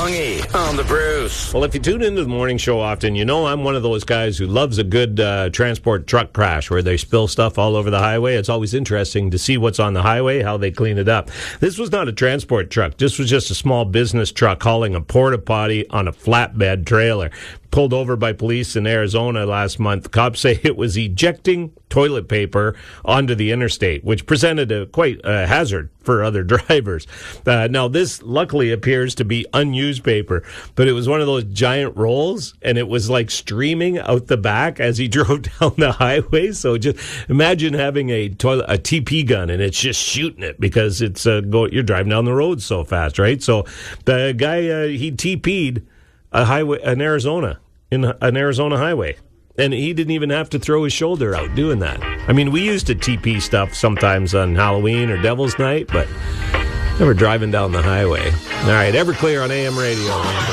Bongi on the Bruce. Well, if you tune into the morning show often, you know I'm one of those guys who loves a good transport truck crash where they spill stuff all over the highway. It's always interesting to see what's on the highway, how they clean it up. This was not a transport truck. This was just a small business truck hauling a porta potty on a flatbed trailer. Pulled over by police in Arizona last month. Cops say it was ejecting toilet paper onto the interstate, which presented quite a hazard for other drivers. Now, this luckily appears to be unused paper, but it was one of those giant rolls, and it was like streaming out the back as he drove down the highway. So just imagine having a TP gun, and it's just shooting it because it's you're driving down the road so fast, right? So the guy, he TP'd a highway in Arizona, in an Arizona highway. And he didn't even have to throw his shoulder out doing that. I mean, we used to TP stuff sometimes on Halloween or Devil's Night, but never driving down the highway. All right, Everclear on AM radio.